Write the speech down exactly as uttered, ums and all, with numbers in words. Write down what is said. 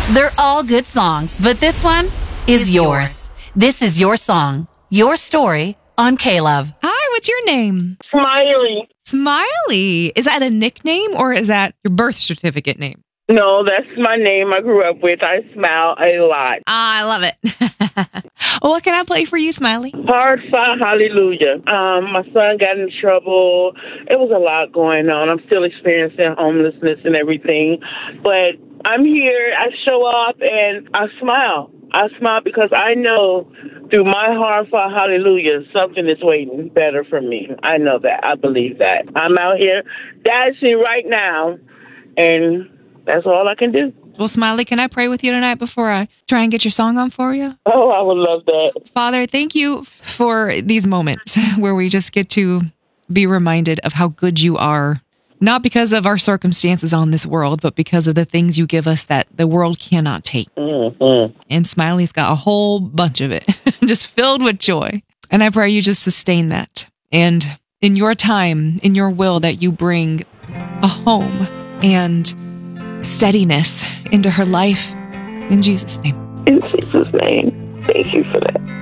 They're all good songs, but this one is yours. This is your song, your story on K-Love. Hi, what's your name? Smiley. Smiley. Is that a nickname or is that your birth certificate name? No, that's my name I grew up with. I smile a lot. Ah, I love it. Well, what can I play for you, Smiley? Hard fight, hallelujah. Um, my son got in trouble. It was a lot going on. I'm still experiencing homelessness and everything. But I'm here. I show up and I smile. I smile because I know through my hard fought hallelujah, something is waiting better for me. I know that. I believe that. I'm out here dashing right now, and that's all I can do. Well, Smiley, can I pray with you tonight before I try and get your song on for you? Oh, I would love that. Father, thank you for these moments where we just get to be reminded of how good you are. Not because of our circumstances on this world, but because of the things you give us that the world cannot take. Mm-hmm. And Smiley's got a whole bunch of it, just filled with joy. And I pray you just sustain that. And in your time, in your will, that you bring a home and steadiness into her life. In Jesus' name. In Jesus' name. Thank you for that.